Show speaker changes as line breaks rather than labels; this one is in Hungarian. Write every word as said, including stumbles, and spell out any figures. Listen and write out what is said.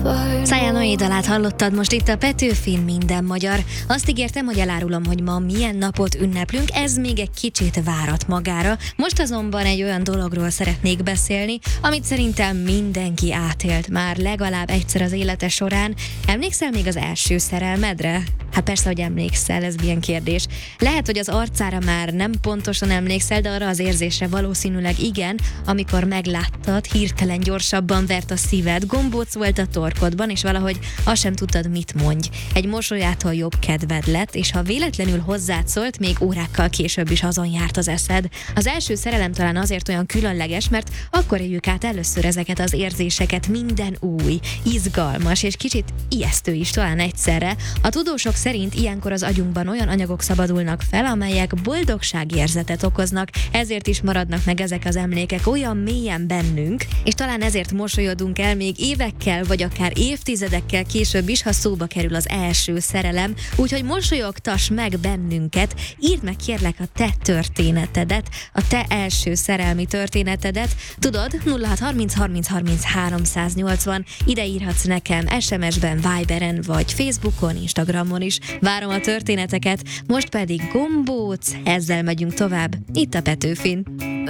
Száján Noé dalát hallottad most itt a Petőfin Minden Magyar. Azt ígértem, hogy elárulom, hogy ma milyen napot ünneplünk, ez még egy kicsit várat magára. Most azonban egy olyan dologról szeretnék beszélni, amit szerintem mindenki átélt már legalább egyszer az élete során. Emlékszel még az első szerelmedre? Hát persze, hogy emlékszel, ez milyen kérdés. Lehet, hogy az arcára már nem pontosan emlékszel, de arra az érzésre valószínűleg igen, amikor megláttad, hirtelen gyorsabban vert a szíved, gombóc volt a torkodban, és valahogy azt sem tudtad, mit mondj. Egy mosolyától jobb kedved lett, és ha véletlenül hozzád szólt, még órákkal később is azon járt az eszed. Az első szerelem talán azért olyan különleges, mert akkor éljük át először ezeket az érzéseket, minden új, izgalmas és kicsit ijesztő is talán egyszerre. A tudósok szerint ilyenkor az agyunkban olyan anyagok szabadulnak fel, amelyek boldogságérzetet okoznak, ezért is maradnak meg ezek az emlékek olyan mélyen bennünk, és talán ezért mosolyodunk el még évekkel, vagy akár évtizedekkel később is, ha szóba kerül az első szerelem. Úgyhogy mosolyogtass meg bennünket, írd meg kérlek a te történetedet, a te első szerelmi történetedet. Tudod, nulla hat harminc harminc harminc háromszáznyolcvan, ide írhatsz nekem es em es-ben, Viberen, vagy Facebookon, Instagramon is. Várom a történeteket, most pedig gombóc, ezzel megyünk tovább, itt a Petőfin.